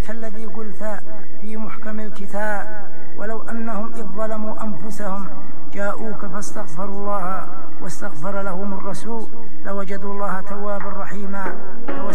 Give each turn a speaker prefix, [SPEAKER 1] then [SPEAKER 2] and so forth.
[SPEAKER 1] كالذي قلت في محكم الكتاب: ولو أنهم إذ ظلموا أنفسهم جاءوك فاستغفروا الله واستغفر لهم الرسول لوجدوا الله توابا رحيما.